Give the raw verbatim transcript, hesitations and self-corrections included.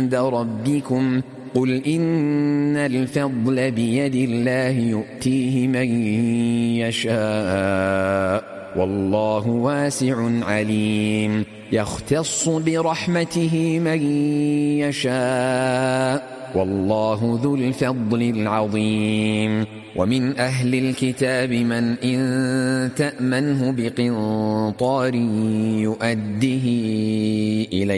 عند ربكم قل إن الفضل بيد الله يؤتيه من يشاء والله واسع عليم يختص برحمته من يشاء والله ذو الفضل العظيم ومن أهل الكتاب من إن تأمنه بقنطار يؤده إليه